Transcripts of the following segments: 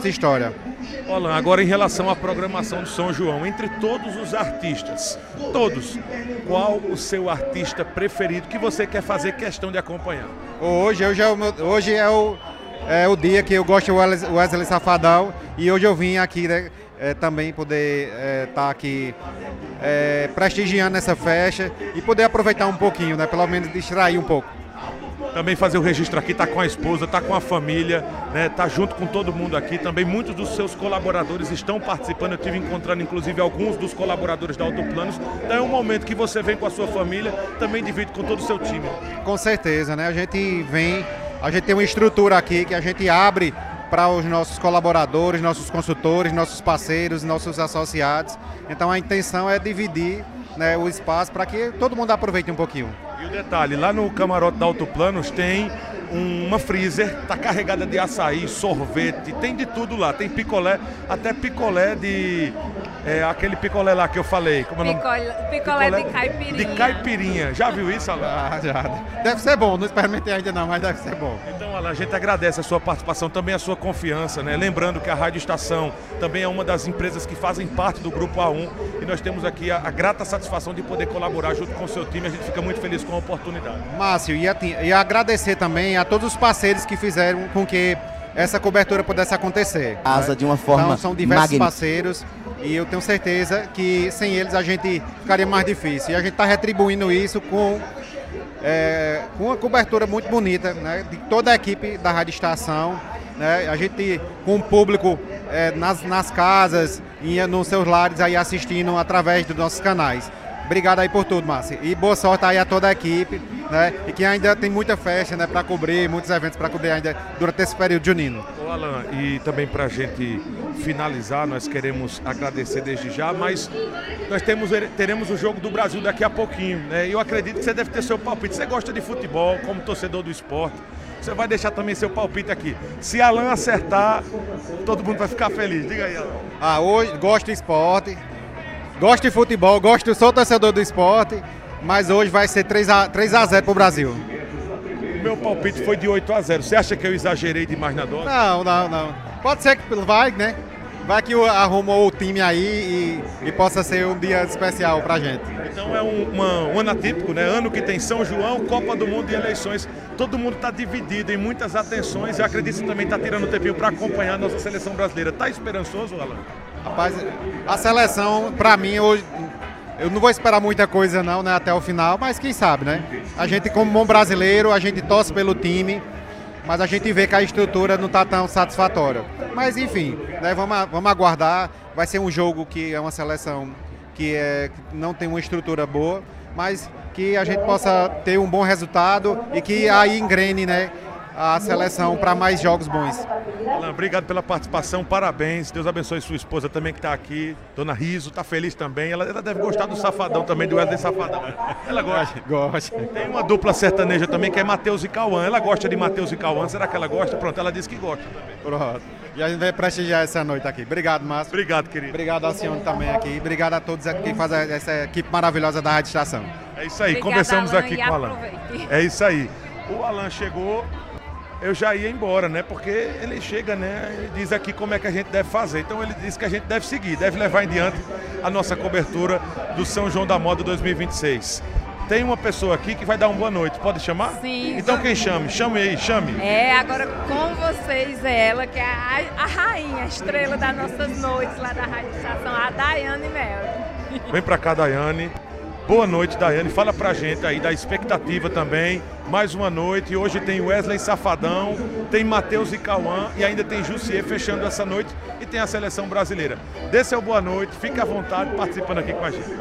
nossa história. Alan, agora em relação à programação do São João, entre todos os artistas, todos, qual o seu artista preferido que você quer fazer questão de acompanhar? Hoje é o dia que eu gosto do Wesley Safadão e hoje eu vim aqui, né, também poder estar aqui prestigiando essa festa e poder aproveitar um pouquinho, né, pelo menos distrair um pouco. Também fazer o registro aqui, tá com a esposa, tá com a família, né? Tá junto com todo mundo aqui. Também muitos dos seus colaboradores estão participando. Eu estive encontrando, inclusive, alguns dos colaboradores da Autoplanos. Então é um momento que você vem com a sua família, também divide com todo o seu time. Com certeza, né? A gente tem uma estrutura aqui que a gente abre para os nossos colaboradores, nossos consultores, nossos parceiros, nossos associados. Então a intenção é dividir, né, o espaço para que todo mundo aproveite um pouquinho. E o detalhe, lá no camarote da Autoplanos tem uma freezer, tá carregada de açaí, sorvete, tem de tudo lá, tem picolé, até picolé de... aquele picolé lá que eu falei, como é o nome? Picolé de caipirinha. De caipirinha, já viu isso, Alan? Já. Deve ser bom, não experimentei ainda não, mas deve ser bom. Então, Alan, a gente agradece a sua participação, também a sua confiança, né? Lembrando que a Rádio Estação também é uma das empresas que fazem parte do Grupo A1 e nós temos aqui a grata satisfação de poder colaborar junto com o seu time, a gente fica muito feliz com a oportunidade. Márcio, e agradecer também a todos os parceiros que fizeram com que essa cobertura pudesse acontecer. Asa, né? De uma forma então, são diversos magnífica. Parceiros e eu tenho certeza que sem eles a gente ficaria mais difícil. E a gente está retribuindo isso com uma cobertura muito bonita, né, de toda a equipe da Rádio Estação, né, a gente com o público nas casas e nos seus lares aí assistindo através dos nossos canais. Obrigado aí por tudo, Márcio. E boa sorte aí a toda a equipe, né? E que ainda tem muita festa, né, para cobrir, muitos eventos para cobrir ainda durante esse período junino. Ô Alan, e também para a gente finalizar, nós queremos agradecer desde já, mas nós teremos o Jogo do Brasil daqui a pouquinho, né? Eu acredito que você deve ter seu palpite. Você gosta de futebol, como torcedor do esporte. Você vai deixar também seu palpite aqui. Se Alan acertar, todo mundo vai ficar feliz. Diga aí, Alan. Hoje gosto de esporte. Gosto de futebol, sou torcedor do esporte, mas hoje vai ser 3-0 pro Brasil. O meu palpite foi de 8-0. Você acha que eu exagerei demais na dose? Não. Pode ser que vai, né? Vai que arrumou o time aí e possa ser um dia especial pra gente. Então é um ano atípico, né? Ano que tem São João, Copa do Mundo e eleições. Todo mundo está dividido em muitas atenções. Eu acredito que você também está tirando um tempinho para acompanhar a nossa seleção brasileira. Está esperançoso, Alan? Rapaz, a seleção, pra mim, hoje, eu não vou esperar muita coisa não, né, até o final, mas quem sabe, né? A gente, como bom brasileiro, a gente torce pelo time, mas a gente vê que a estrutura não está tão satisfatória. Mas, enfim, né, vamos aguardar. Vai ser um jogo que é uma seleção que não tem uma estrutura boa, mas que a gente possa ter um bom resultado e que aí engrene, né, a seleção para mais jogos bons. Alan, obrigado pela participação, parabéns, Deus abençoe sua esposa também que está aqui, Dona Riso, está feliz também, ela deve gostar do Safadão também, do Wesley Safadão. Ela gosta? Gosta. Tem uma dupla sertaneja também que é Matheus e Cauã, ela gosta de Matheus e Cauã, será que ela gosta? Pronto, ela disse que gosta também. Pronto, e a gente vai prestigiar essa noite aqui. Obrigado, Márcio. Obrigado, querido. Obrigado ao senhor também aqui, obrigado a todos que fazem essa equipe maravilhosa da Rádio Estação. É isso aí, Obrigada, conversamos Alan, aqui com o Alan. É isso aí, o Alan chegou... Eu já ia embora, né? Porque ele chega, né? E diz aqui como é que a gente deve fazer. Então ele diz que a gente deve seguir, deve levar em diante a nossa cobertura do São João da Moda 2026. Tem uma pessoa aqui que vai dar uma boa noite. Pode chamar? Sim. Então quem chame? Chame aí, chame. Agora com vocês ela, que é a rainha, a estrela das nossas noites lá da Rádio Estação, a Daiane Mel. Vem pra cá, Daiane. Boa noite, Daiane. Fala pra gente aí da expectativa também. Mais uma noite. Hoje tem Wesley Safadão, tem Matheus e Cauã e ainda tem Jussier fechando essa noite e tem a seleção brasileira. Dê seu boa noite, fique à vontade participando aqui com a gente.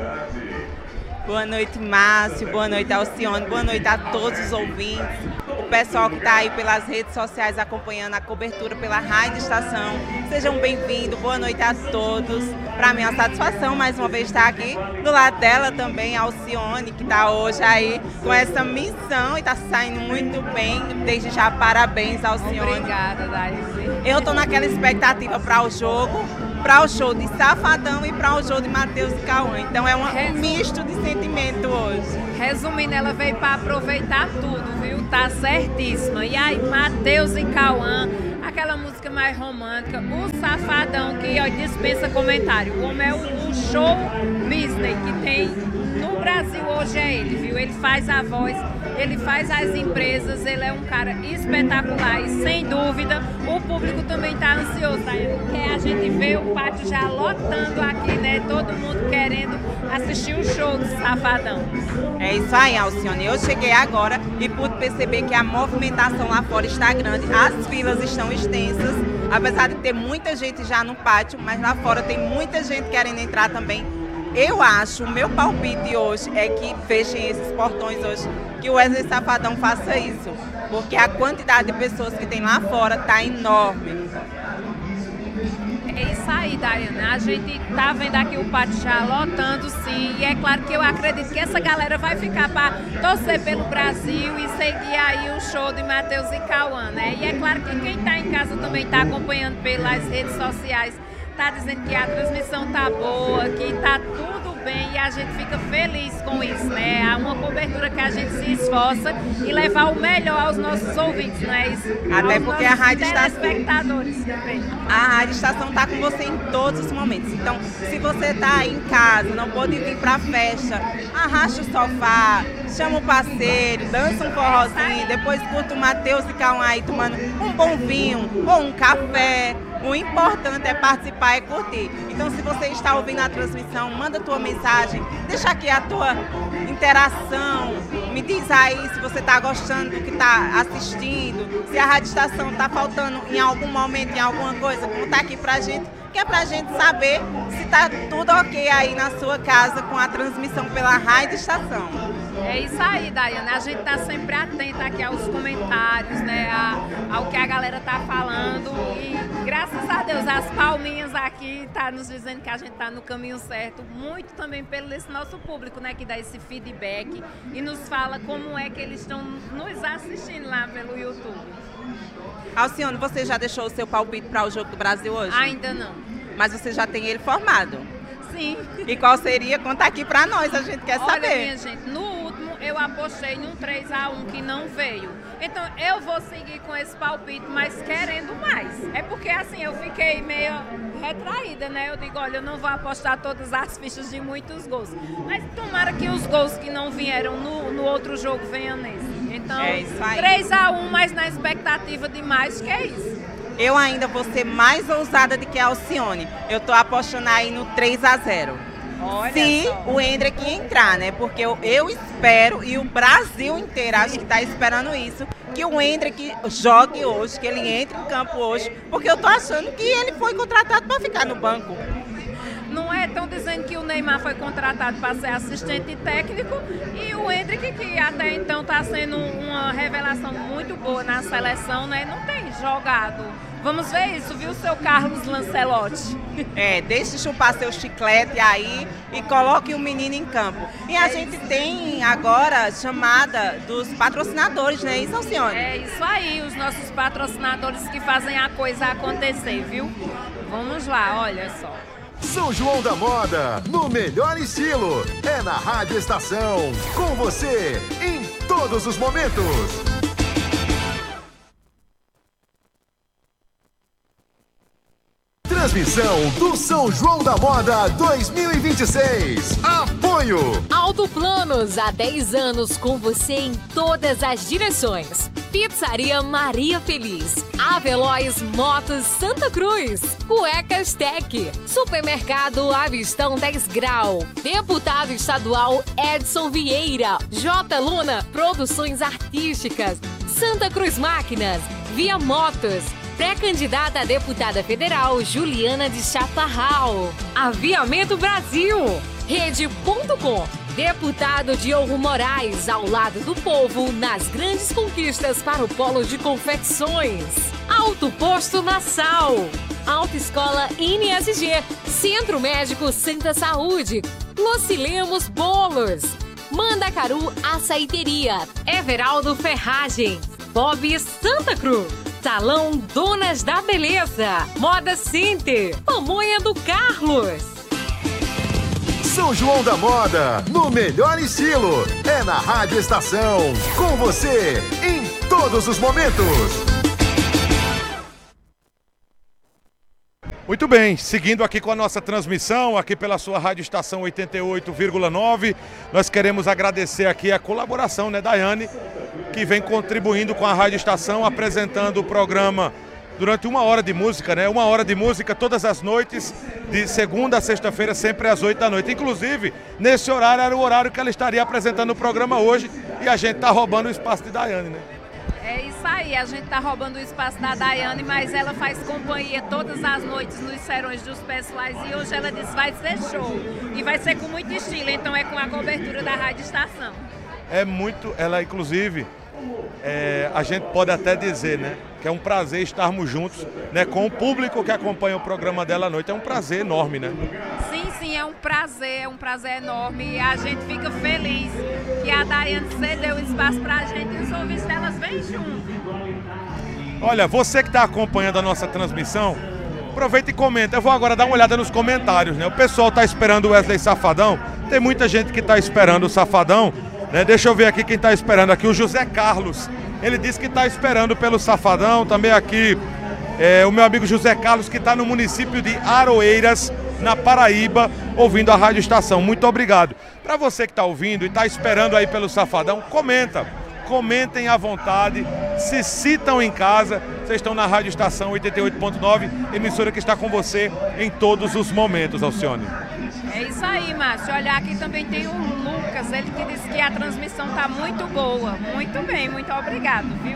Boa noite, Márcio. Boa noite, Alcione. Boa noite a todos os ouvintes. O pessoal que está aí pelas redes sociais acompanhando a cobertura pela Rádio Estação. Sejam bem-vindos. Boa noite a todos. Para mim é uma satisfação mais uma vez estar aqui. Do lado dela também, a Alcione, que está hoje aí com essa missão e está saindo muito bem. Desde já, parabéns, Alcione. Obrigada, Daiane. Eu estou naquela expectativa para o jogo, para o show de Safadão e para o show de Matheus e Cauã. Então é um misto de sentimento hoje. Resumindo, ela veio para aproveitar tudo, viu? Tá certíssima. E aí, Matheus e Cauã, aquela música mais romântica, o Safadão, que ó, dispensa comentário. O homem é o show business que tem no Brasil hoje é ele, viu? Ele faz a voz, ele faz as empresas, ele é um cara espetacular e sem dúvida o público também está ansioso, tá? Porque a gente vê o pátio já lotando aqui, né? Todo mundo querendo assistir o show do Safadão. É isso aí, Alcione. Eu cheguei agora e pude perceber que a movimentação lá fora está grande, as filas estão extensas, apesar de ter muita gente já no pátio, mas lá fora tem muita gente querendo entrar também. Eu acho, o meu palpite hoje é que fechem esses portões hoje, que o Wesley Safadão faça isso, porque a quantidade de pessoas que tem lá fora está enorme. É isso aí, Daiane. A gente tá vendo aqui o pátio já lotando, sim, e é claro que eu acredito que essa galera vai ficar para torcer pelo Brasil e seguir aí o show de Matheus e Cauã, né? E é claro que quem está em casa também está acompanhando pelas redes sociais, tá dizendo que a transmissão tá boa, que tá tudo bem e a gente fica feliz com isso, né? Há uma cobertura que a gente se esforça e levar o melhor aos nossos ouvintes, não é isso? Até porque a Rádio Estação, telespectadores também. A Rádio Estação tá com você em todos os momentos. Então, se você tá aí em casa, não pode vir pra festa, arrasta o sofá, chama o parceiro, dança um forrozinho, depois curta o Matheus e Cauã aí tomando um bom vinho ou um café. O importante é participar e curtir. Então, se você está ouvindo a transmissão, manda a tua mensagem, deixa aqui a tua interação, me diz aí se você está gostando do que está assistindo, se a Rádio Estação está faltando em algum momento, em alguma coisa, conta aqui pra gente, que é pra gente saber se está tudo ok aí na sua casa com a transmissão pela Rádio Estação. É isso aí, Daiane. A gente tá sempre atenta aqui aos comentários, né? Ao que a galera tá falando. E graças a Deus, as palminhas aqui tá nos dizendo que a gente tá no caminho certo. Muito também pelo esse nosso público, né? Que dá esse feedback e nos fala como é que eles estão nos assistindo lá pelo YouTube. Alcione, você já deixou o seu palpite para o Jogo do Brasil hoje? Ainda não. Mas você já tem ele formado? Sim. E qual seria? Conta aqui pra nós, a gente quer saber. Olha, minha gente, no último eu apostei num 3-1 que não veio. Então eu vou seguir com esse palpite, mas querendo mais. É porque assim, eu fiquei meio retraída, né? Eu digo, olha, eu não vou apostar todas as fichas de muitos gols. Mas tomara que os gols que não vieram no outro jogo venham nesse. Então, é isso aí. 3-1, mas na expectativa de mais, que é isso. Eu ainda vou ser mais ousada do que a Alcione. Eu tô apostando aí no 3-0. Olha se só. o Hendrick entrar, né? Porque eu espero, e o Brasil inteiro acho que tá esperando isso, que o Hendrick jogue hoje, que ele entre em campo hoje, porque eu tô achando que ele foi contratado para ficar no banco. Não é? Estão dizendo que o Neymar foi contratado para ser assistente técnico e o Hendrick, que até então está sendo uma revelação muito boa na seleção, né? Não tem jogado. Vamos ver isso, viu, seu Carlos Lancelotti? Deixe chupar seu chiclete aí e coloque o menino em campo. E a gente tem agora chamada dos patrocinadores, né? Isso, Alcione? É isso aí, os nossos patrocinadores que fazem a coisa acontecer, viu? Vamos lá, olha só. São João da Moda, no melhor estilo. É na Rádio Estação, com você em todos os momentos. Transmissão do São João da Moda 2026. Apoio Autoplanos, há 10 anos com você em todas as direções. Pizzaria Maria Feliz, Aveloz Motos Santa Cruz, Cuecas Tec, Supermercado Avistão 10 Grau, Deputado Estadual Edson Vieira, J. Luna Produções Artísticas, Santa Cruz Máquinas, Via Motos, pré-candidata a deputada federal Juliana de Chaparral, Aviamento Brasil, Rede.com, deputado Diogo Moraes, ao lado do povo, nas grandes conquistas para o polo de confecções. Alto Posto Nassau, Autoescola INSG, Centro Médico Santa Saúde, Lucilemos Bolos, Mandacaru Açaiteria, Everaldo Ferragem, Bob Santa Cruz, Salão Donas da Beleza, Moda Center, Pamonha do Carlos. São João da Moda, no melhor estilo. É na Rádio Estação, com você em todos os momentos. Muito bem, seguindo aqui com a nossa transmissão, aqui pela sua Rádio Estação 88,9, nós queremos agradecer aqui a colaboração, né, Daiane, que vem contribuindo com a Rádio Estação, apresentando o programa durante 1 hora de música, né? 1 hora de música todas as noites, de segunda a sexta-feira, sempre às 8 da noite. Inclusive, nesse horário era o horário que ela estaria apresentando o programa hoje e a gente está roubando o espaço de Daiane, né? É isso aí, a gente tá roubando o espaço da Daiane, mas ela faz companhia todas as noites nos serões dos pessoais e hoje ela disse vai ser show e vai ser com muito estilo, então é com a cobertura da Rádio Estação. É muito, ela inclusive, a gente pode até dizer, né, que é um prazer estarmos juntos, né, com o público que acompanha o programa dela à noite, é um prazer enorme, né? Sim, é um prazer enorme e a gente fica feliz que a Daiane cedeu espaço pra gente e os ouvintes delas vêm junto. Olha, você que está acompanhando a nossa transmissão, aproveita e comenta. Eu vou agora dar uma olhada nos comentários, né? O pessoal está esperando o Wesley Safadão, tem muita gente que está esperando o Safadão, né? Deixa eu ver aqui quem está esperando aqui, o José Carlos, ele disse que está esperando pelo Safadão, também aqui o meu amigo José Carlos, que está no município de Aroeiras, na Paraíba, ouvindo a Rádio Estação. Muito obrigado. Para você que está ouvindo e está esperando aí pelo Safadão, comentem à vontade, se citam em casa, vocês estão na Rádio Estação 88.9, emissora que está com você em todos os momentos, Alcione. É isso aí, Márcio. Olha, aqui também tem o Lucas, ele que disse que a transmissão está muito boa. Muito bem, muito obrigado, viu?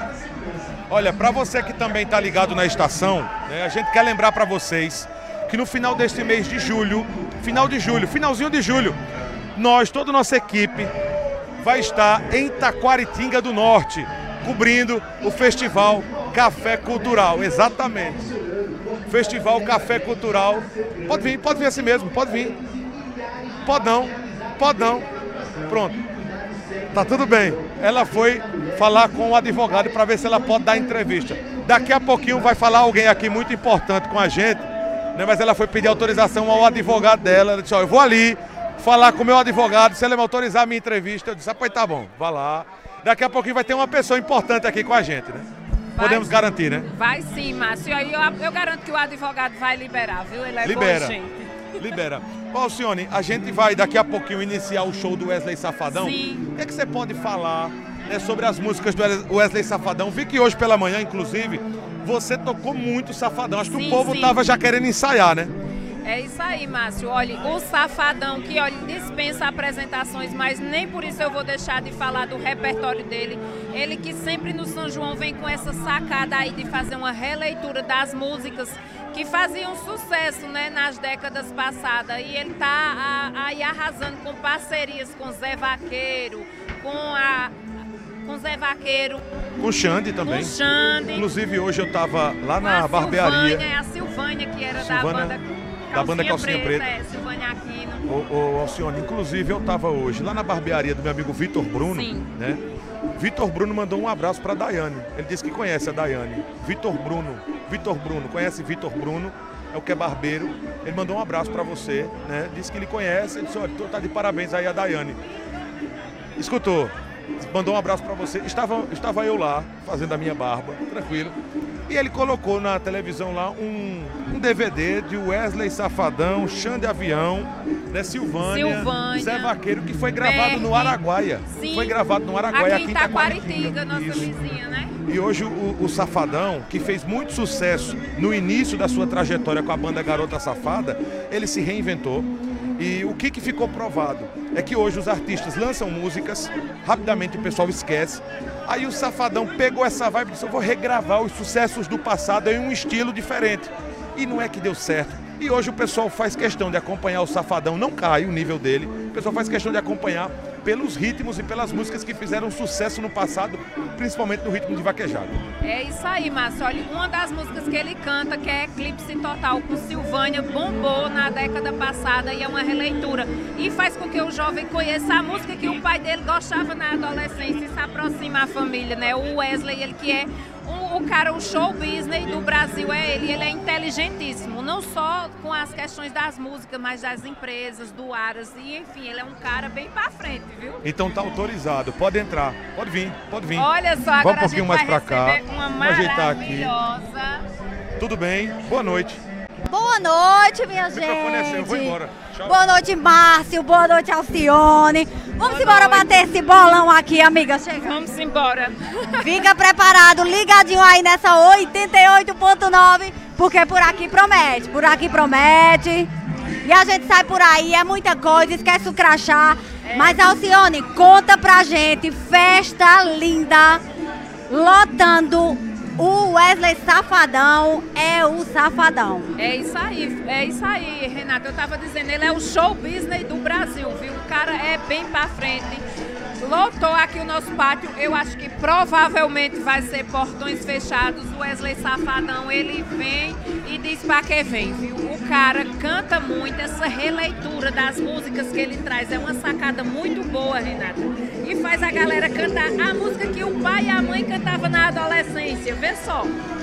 Olha, para você que também está ligado na estação, né, a gente quer lembrar para vocês que no final deste mês de julho, finalzinho de julho, toda a nossa equipe vai estar em Taquaritinga do Norte, cobrindo o Festival Café Cultural, exatamente. Festival Café Cultural. Pode vir assim mesmo, pode vir. Pode não. Pronto. Tá tudo bem. Ela foi falar com o advogado para ver se ela pode dar entrevista. Daqui a pouquinho vai falar alguém aqui muito importante com a gente, né? Mas ela foi pedir autorização ao advogado dela. Ela disse, eu vou ali falar com o meu advogado, se ele me autorizar a minha entrevista. Eu disse, pois tá bom, vá lá. Daqui a pouquinho vai ter uma pessoa importante aqui com a gente, né? Podemos garantir, né? Vai sim, Márcio. Eu garanto que o advogado vai liberar, viu? Ele é Libera. boa gente. Libera. Bom, Alcione, a gente vai daqui a pouquinho iniciar o show do Wesley Safadão. Sim. O que você pode falar, né, sobre as músicas do Wesley Safadão? Vi que hoje pela manhã, inclusive, você tocou muito Safadão. Acho que o povo tava já querendo ensaiar, né? É isso aí, Márcio. Olha, o Safadão, que dispensa apresentações, mas nem por isso eu vou deixar de falar do repertório dele. Ele que sempre no São João vem com essa sacada aí de fazer uma releitura das músicas que faziam sucesso, né, nas décadas passadas. E ele tá aí arrasando com parcerias com Zé Vaqueiro, com Zé Vaqueiro. Com o Xande também. Com o Xande. Inclusive hoje eu tava lá na barbearia. A Silvânia, que era da banda Calcinha Preta. Silvânia Aquino. Ô, Alcione, inclusive eu tava hoje lá na barbearia do meu amigo Vitor Bruno. Sim. Né? Vitor Bruno mandou um abraço para Daiane. Ele disse que conhece a Daiane. Vitor Bruno, conhece Vitor Bruno, é o que é barbeiro. Ele mandou um abraço para você, né? Disse que ele conhece. Ele disse, olha, tá de parabéns aí a Daiane. Escutou? Mandou um abraço para você. Estava eu lá, fazendo a minha barba, tranquilo. E ele colocou na televisão lá um DVD de Wesley Safadão, Xande Avião, né, Silvânia, Zé Vaqueiro, que foi gravado no Araguaia. Sim. Foi gravado no Araguaia, aqui em Taquaritinga, nossa Isso. vizinha, né? E hoje o Safadão, que fez muito sucesso no início da sua trajetória com a banda Garota Safada, ele se reinventou. E o que ficou provado é que hoje os artistas lançam músicas, rapidamente o pessoal esquece. Aí o Safadão pegou essa vibe e disse, eu vou regravar os sucessos do passado em um estilo diferente. E não é que deu certo. E hoje o pessoal faz questão de acompanhar o Safadão, não cai o nível dele. O pessoal faz questão de acompanhar pelos ritmos e pelas músicas que fizeram sucesso no passado, principalmente no ritmo de vaquejada. É isso aí, Márcio. Olha, uma das músicas que ele canta, que é Eclipse Total com Silvânia, bombou na década passada e é uma releitura. E faz com que o jovem conheça a música que o pai dele gostava na adolescência e se aproxima à família, né? O Wesley, ele que é o show business do Brasil ele é inteligentíssimo, não só com as questões das músicas, mas das empresas, do Aras, e enfim, ele é um cara bem pra frente, viu? Então tá autorizado, pode entrar, pode vir. Olha só, agora um pouquinho mais pra cá, uma vou ajeitar aqui. maravilhosa. Tudo bem, boa noite. Boa noite, minha O microfone é seu, eu vou gente. embora. Tchau. Boa noite, Márcio. Boa noite, Alcione. Vamos embora bater esse bolão aqui, amiga. Chega. Vamos embora. Fica preparado, ligadinho aí nessa 88.9, porque por aqui promete. Por aqui promete. E a gente sai por aí, é muita coisa, esquece o crachá. Mas, Alcione, conta pra gente, festa linda, lotando. O Wesley Safadão é o Safadão. É isso aí, Renata. Eu tava dizendo, ele é o show business do Brasil, viu? O cara é bem pra frente. Lotou aqui o nosso pátio. Eu acho que provavelmente vai ser portões fechados. O Wesley Safadão, ele vem e diz pra que vem, viu? O cara canta muito. Essa releitura das músicas que ele traz é uma sacada muito boa, Renata. E faz a galera cantar a música que o pai e a mãe cantavam na adolescência. Vê só.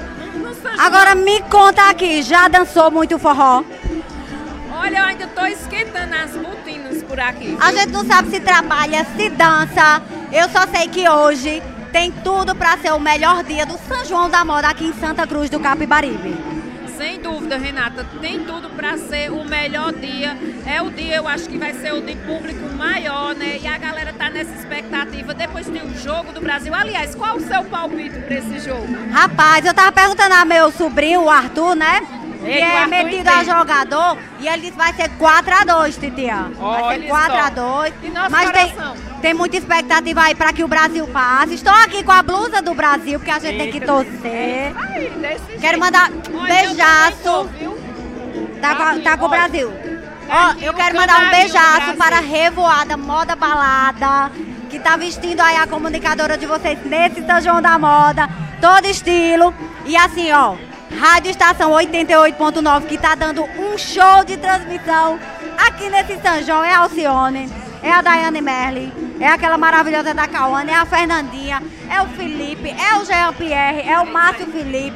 Agora me conta aqui, já dançou muito forró? Olha, eu ainda tô esquentando as botinas por aqui, viu? A gente não sabe se trabalha, se dança. Eu só sei que hoje tem tudo pra ser o melhor dia do São João da Moda aqui em Santa Cruz do Capibaribe. Sem dúvida, Renata, tem tudo para ser o melhor dia. É o dia, eu acho que vai ser o de público maior, né? E a galera tá nessa expectativa. Depois tem o Jogo do Brasil. Aliás, qual o seu palpite para esse jogo? Rapaz, eu tava perguntando ao meu sobrinho, o Arthur, né? Que Eita, o é Arthur metido a entende. jogador, e ele disse que vai ser 4-2, titia. Vai ser Olha só. 4-2. E nosso Mas coração? tem muita expectativa aí pra que o Brasil passe. Estou aqui com a blusa do Brasil, porque a gente tem que torcer. Aí, desse Quero jeito. mandar Olha, beijaço. eu também tô, viu? Tá com o Olha, Brasil. tá Ó, aqui eu o quero mandar um canarinho do beijaço Brasil. para a Revoada Moda Balada, que tá vestindo aí a comunicadora de vocês nesse São João da Moda, todo estilo. E assim, ó, Rádio Estação 88.9, que tá dando um show de transmissão aqui nesse São João. É a Alcione, é a Daiane Merli, é aquela maravilhosa da Cauane, é a Fernandinha, é o Felipe, é o Jean Pierre, é o Márcio Felipe.